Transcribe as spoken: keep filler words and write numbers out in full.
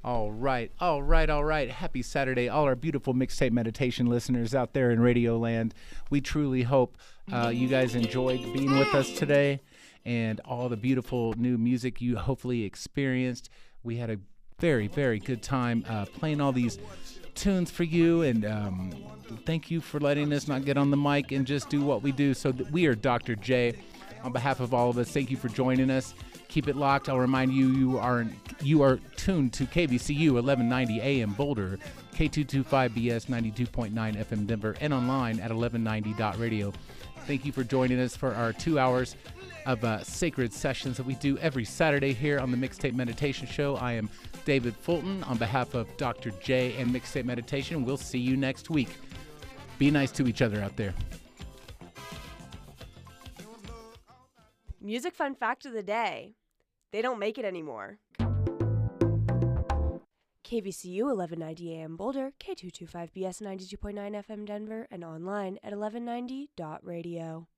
All right, all right, all right. Happy Saturday, all our beautiful mixtape meditation listeners out there in Radio Land. We truly hope uh, you guys enjoyed being with us today and all the beautiful new music you hopefully experienced. We had a very, very good time uh, playing all these tunes for you, and um, thank you for letting us not get on the mic and just do what we do. So th- we are Doctor J. On behalf of all of us, thank you for joining us. Keep it locked. I'll remind you, you are you are tuned to K V C U eleven ninety A M Boulder, K two twenty-five B S ninety-two point nine F M Denver, and online at eleven ninety dot radio. Thank you for joining us for our two hours of uh, sacred sessions that we do every Saturday here on the Mixtape Meditation Show. I am David Fulton on behalf of Doctor J and Mixtape Meditation. We'll see you next week. Be nice to each other out there. Music fun fact of the day. They don't make it anymore. K V C U eleven ninety A M Boulder, K two twenty-five B S ninety-two point nine F M Denver, and online at eleven ninety dot radio.